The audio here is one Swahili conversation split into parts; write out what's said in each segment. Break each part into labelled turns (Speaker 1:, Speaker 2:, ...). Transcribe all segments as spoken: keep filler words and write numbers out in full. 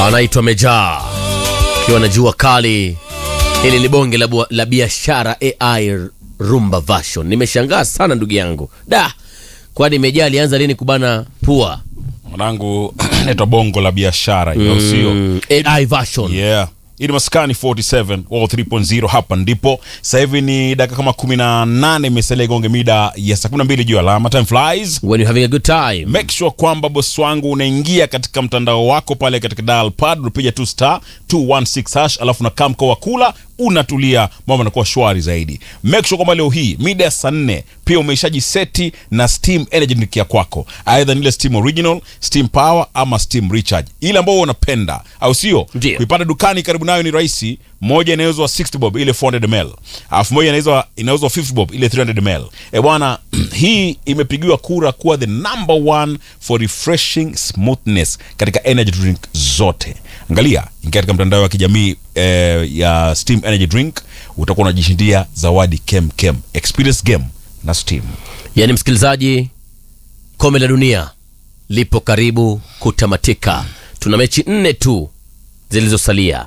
Speaker 1: Anaitwa Mejaa kiwa na jua kali. Hili ni bonge la, la biashara A I rumba version. Nimeshangaa sana ndugu yangu. Da. Kwani Mejaa alianza lini kubana pua?
Speaker 2: Mwanangu naitwa bongo la biashara hiyo mm, sio
Speaker 1: A I version.
Speaker 2: Yeah. Ili maskani forty-seven or three point zero hapa ndipo. Sasa hivi ni dakika kama kumi na nane imesalia gonge mida ya saa kumi na mbili juu alama. Time flies
Speaker 1: when you having a good time.
Speaker 2: Make sure kwamba boss wangu unaingia katika mtandao wako pale katika dial pad, unapiga two star two one six hash, alafu na kamko wa kula unatulia, mambo yanakuwa shwari zaidi. Make sure kwamba leo hii mida ya saa nne pia umeshaji seti na Steam Energy Drink ya kwako, either ile Steam Original, Steam Power ama Steam Recharge, ile ambayo unapenda, au sio? Kuipata dukani karibu nayo ni rahisi. Moja inauzwa sixty bob ile four hundred milliliters, alafu moja inauzwa inauzwa fifty bob ile three hundred milliliters. Eh bwana, hii imepigiwa kura kuwa the number one for refreshing smoothness katika energy drink zote. Angalia, ingia katika mtandao wa kijamii eh, ya Steam Energy Drink, utakuwa unajishindia zawadi kem kem. Experience game na Steam.
Speaker 1: Yaani msikilizaji, kombe la dunia lipo karibu kutamatika. Tuna mechi nne tu zilizosalia,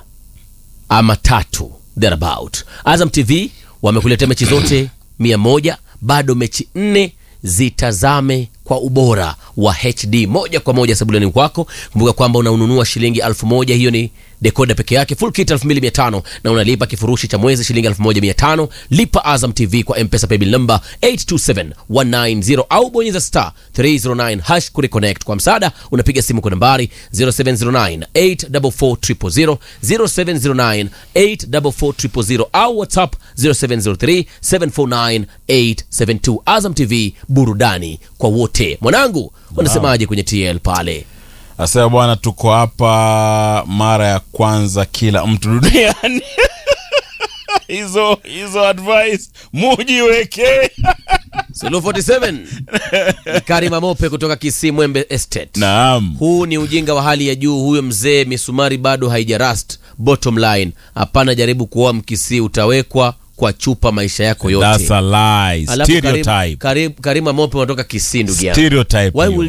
Speaker 1: ama tatu thereabout. Azam T V wamekuletea mechi zote mia moja, bado mechi nne zitazame kwa ubora wa H D moja kwa moja sebuleni kwako. Kumbuka kwamba unaununua shilingi elfu moja, hiyo ni dekoda peke yake, full kit elfu mbili mia tano, na unalipa kifurushi cha mwezi shilingi elfu moja mia tano. Lipa Azam T V kwa M-Pesa paybill number eight two seven one nine zero au bonyeza star three zero nine hash kureconnect. Kwa msaada unapiga simu kwa nambari zero seven zero nine eight four four zero zero zero zero seven zero nine eight four four zero zero zero au WhatsApp zero seven zero three seven four nine eight seven two. Azam T V, burudani kwa wote. Mwanangu, wanasemaje kwenye T L pale?
Speaker 2: Asema bwana, tuko hapa mara ya kwanza kila mtu duniani. Hizo hizo advice mujiweke.
Speaker 1: Sulu forty-seven. Karima Mope kutoka Kisii Mwembe Estate.
Speaker 2: Naam.
Speaker 1: Huu ni ujinga wa hali ya juu. Huyo mzee misumari bado haijarust. Bottom line, hapana jaribu kuoa Mkisii, utawekwa kwa chupa maisha yako yote.
Speaker 2: That's a lie. Stereotype.
Speaker 1: Karim, Karima Mope kutoka Kisii ndugu yangu.
Speaker 2: Stereotype.